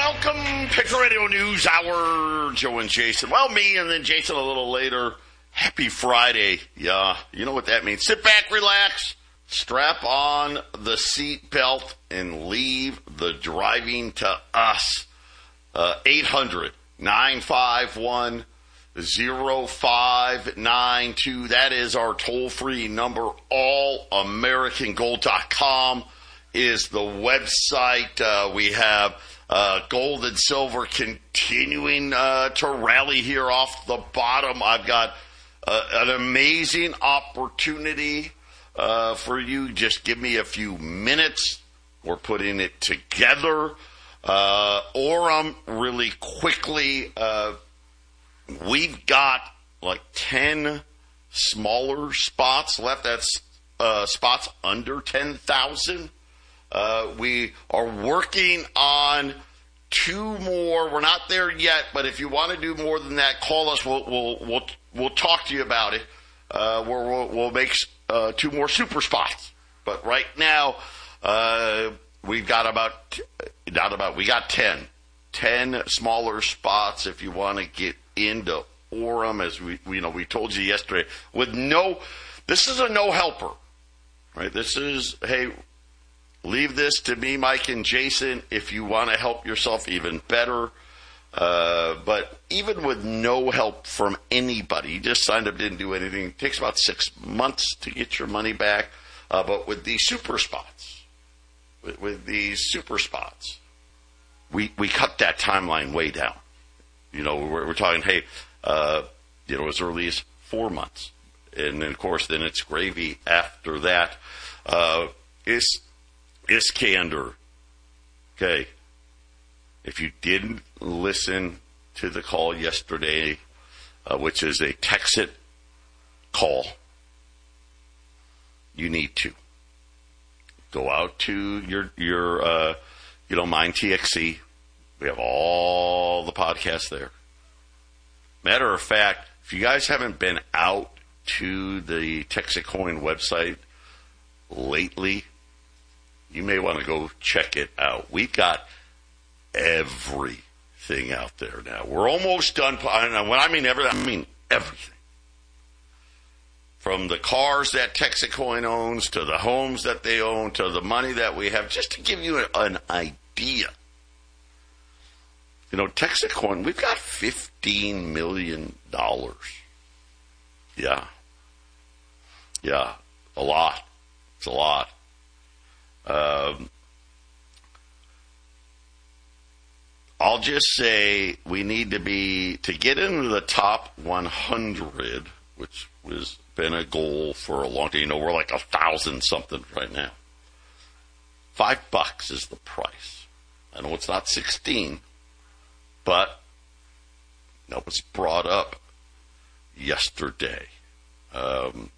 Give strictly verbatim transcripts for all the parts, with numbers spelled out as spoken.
Welcome, Picker Radio News Hour. Joe and Jason. Well, me and then Jason a little later. Happy Friday. Yeah, you know what that means. Sit back, relax, strap on the seat belt, and leave the driving to us. Uh, eight hundred, nine five one, zero five nine two. That is our toll-free number. all american gold dot com is the website. Uh, we have uh, gold and silver continuing uh, to rally here off the bottom. I've got uh, an amazing opportunity uh, for you. Just give me a few minutes. We're putting it together. Uh, Orem, really quickly, uh, we've got like ten smaller spots left. That's uh, spots under ten thousand. Uh, we are working on two more. We're not there yet, but if you want to do more than that, call us. We'll we'll we'll, we'll talk to you about it. Uh, where we'll, we'll make uh, two more super spots. But right now, uh, we've got about not about we got ten, ten smaller spots. If you want to get into Orem, as we, we you know we told you yesterday, with no, this is a no helper, right? This is hey. Leave this to me, Mike, and Jason if you want to help yourself even better. Uh, but even with no help from anybody, you just signed up, didn't do anything. It takes about six months to get your money back. Uh, but with these super spots, with, with these super spots, we we cut that timeline way down. You know, we're, we're talking, hey, uh, you know, as early as four months. And then, of course, then it's gravy after that. Uh, it's Iskander, okay, if you didn't listen to the call yesterday, uh, which is a Texit call, you need to go out to your, your uh, you know, Mind T X C. We have all the podcasts there. Matter of fact, if you guys haven't been out to the Texit Coin website lately, you may want to go check it out. We've got everything out there now. We're almost done. When I mean everything, I mean everything. From the cars that Texit Coin owns, to the homes that they own, to the money that we have, just to give you an idea. You know, Texit Coin, we've got fifteen million dollars. Yeah. Yeah, a lot. It's a lot. Um, I'll just say we need to be, to get into the top one hundred, which has been a goal for a long time. You know, we're like a thousand something right now. Five bucks is the price. I know it's not sixteen, but that was brought up yesterday. Um,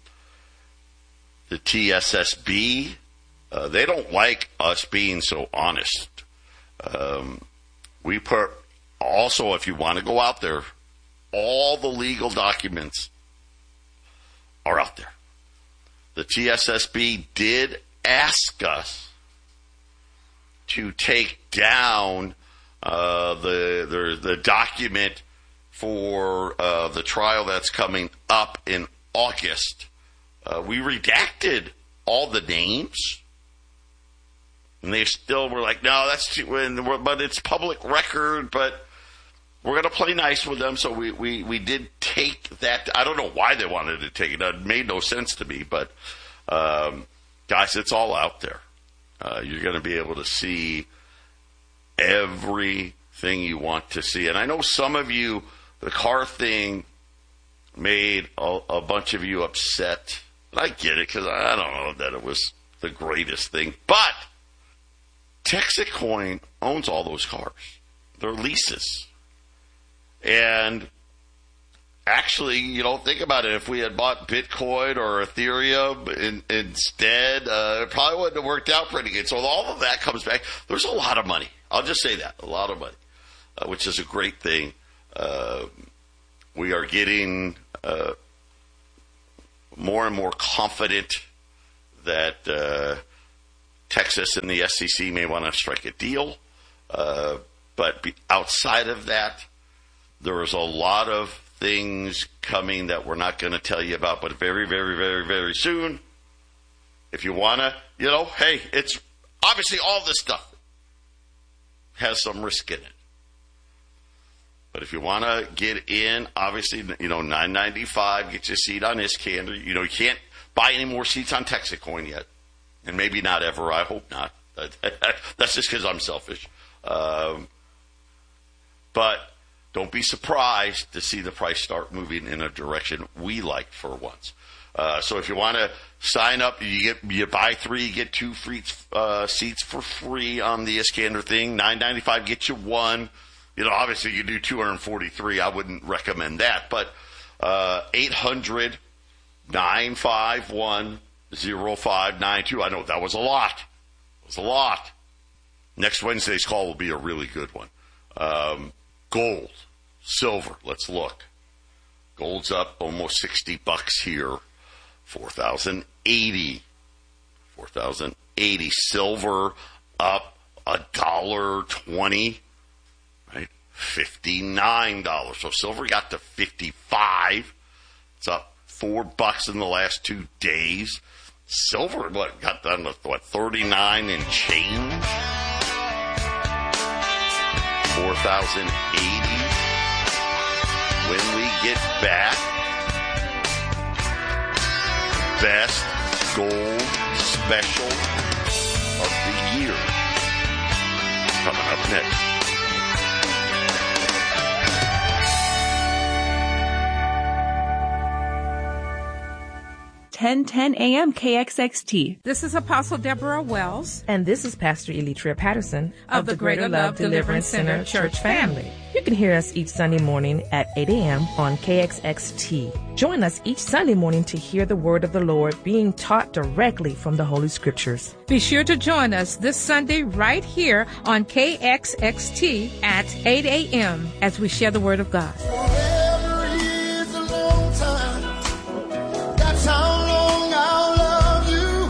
the T S S B, Uh, they don't like us being so honest. Um, we put, also, if you want to go out there, all the legal documents are out there. The T S S B did ask us to take down uh, the, the the document for uh, the trial that's coming up in August. Uh, we redacted all the names. And they still were like, no, that's too, but it's public record, but we're going to play nice with them. So we, we, we did take that. I don't know why they wanted to take it. It made no sense to me, but um, guys, it's all out there. Uh, you're going to be able to see everything you want to see. And I know some of you, the car thing made a, a bunch of you upset. And I get it, because I don't know that it was the greatest thing, but Texit Coin owns all those cars. They're leases. And actually, you know, think about it. If we had bought Bitcoin or Ethereum in, instead, uh, it probably wouldn't have worked out pretty good. So all of that comes back. There's a lot of money. I'll just say that. A lot of money, uh, which is a great thing. Uh, we are getting uh, more and more confident that uh, Texas and the S E C may want to strike a deal. Uh, But be, outside of that, there is a lot of things coming that we're not going to tell you about, but very, very, very, very soon. If you want to, you know, hey, it's obviously all this stuff has some risk in it. But if you want to get in, obviously, you know, nine ninety-five, get you a seat on Iskander. You know, you can't buy any more seats on Texacoin yet. And maybe not ever. I hope not. That's just because I'm selfish. Um, but don't be surprised to see the price start moving in a direction we like for once. Uh, so if you want to sign up, you get you buy three, you get two free uh, seats for free on the Iskander thing. nine ninety-five gets you one. You know, obviously you do two hundred forty-three. I wouldn't recommend that. But uh, eight hundred, nine five one, oh five nine two. I know that was a lot. It was a lot. Next Wednesday's call will be a really good one. Um, gold, silver, let's look. Gold's up almost sixty bucks here. four thousand eighty. four thousand eighty. Silver up a dollar twenty. Right? fifty-nine dollars. So silver got to fifty-five. It's up four bucks in the last two days. Silver, what, got down to, what, thirty-nine and change? four thousand eighty. When we get back, best gold special of the year. Coming up next. ten ten a.m. K X X T. This is Apostle Deborah Wells. And this is Pastor Elitria Patterson of, of the Greater Love, Love Deliverance Center Church Family. You can hear us each Sunday morning at eight a.m. on K X X T. Join us each Sunday morning to hear the word of the Lord being taught directly from the Holy Scriptures. Be sure to join us this Sunday right here on K X X T at eight a.m. as we share the word of God. Forever is a long time. That's how long I'll love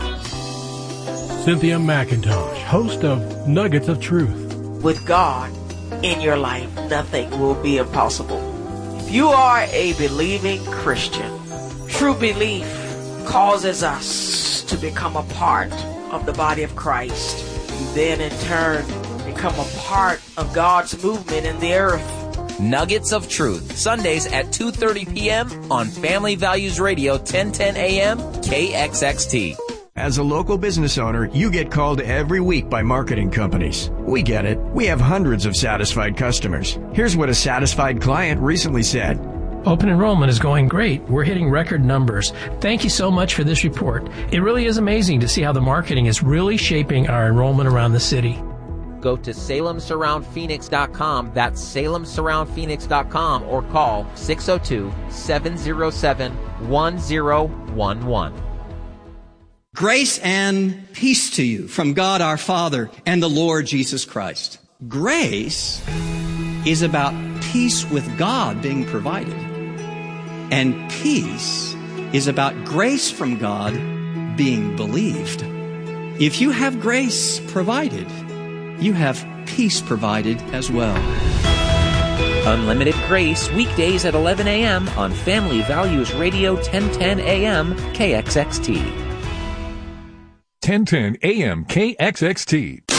you. Cynthia McIntosh, host of Nuggets of Truth. With God in your life, nothing will be impossible. If you are a believing Christian, true belief causes us to become a part of the body of Christ. You then in turn become a part of God's movement in the earth. Nuggets of Truth, Sundays at two thirty p.m. on Family Values Radio, ten ten a.m. K X X T. As a local business owner, you get called every week by marketing companies. We get it. We have hundreds of satisfied customers. Here's what a satisfied client recently said. Open enrollment is going great. We're hitting record numbers. Thank you so much for this report. It really is amazing to see how the marketing is really shaping our enrollment around the city. Go to Salem Surround Phoenix dot com. That's Salem Surround Phoenix dot com or call six oh two, seven oh seven, one oh one one. Grace and peace to you from God our Father and the Lord Jesus Christ. Grace is about peace with God being provided. And peace is about grace from God being believed. If you have grace provided, you have peace provided as well. Unlimited Grace, weekdays at eleven a.m. on Family Values Radio, ten ten a.m. K X X T. ten ten a.m. K X X T.